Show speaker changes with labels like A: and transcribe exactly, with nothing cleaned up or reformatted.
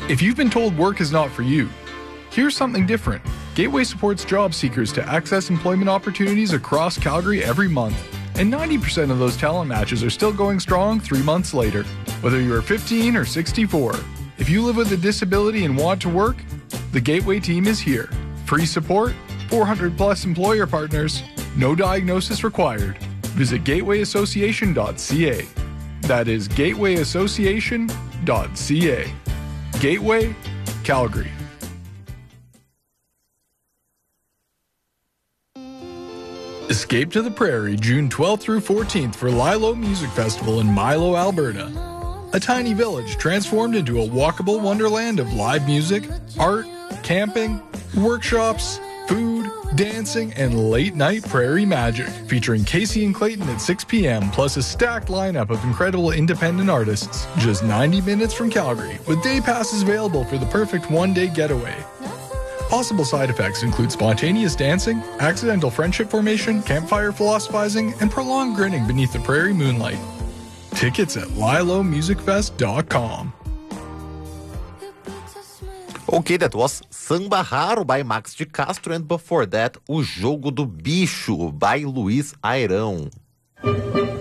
A: If you've been told work is not for you, here's something different. Gateway supports job seekers to access employment opportunities across Calgary every month, and ninety percent of those talent matches are still going strong three months later. Whether you are fifteen or sixty-four, if you live with a disability and want to work, the Gateway team is here. Free support, four hundred plus employer partners, no diagnosis required. Visit gateway association dot c a. That is gateway association dot c a. Gateway, Calgary. Escape to the Prairie, June twelfth through fourteenth for Lilo Music Festival in Milo, Alberta. A tiny village transformed into a walkable wonderland of live music, art, camping, workshops, food, dancing, and late-night prairie magic. Featuring Casey and Clayton at six p.m. plus a stacked lineup of incredible independent artists. Just ninety minutes from Calgary, with day passes available for the perfect one-day getaway. Possible side effects include spontaneous dancing, accidental friendship formation, campfire philosophizing, and prolonged grinning beneath the prairie moonlight. Tickets at lilo music fest dot com.
B: Okay, that was Samba Raro by Max de Castro, and before that, O Jogo do Bicho by Luiz Airão.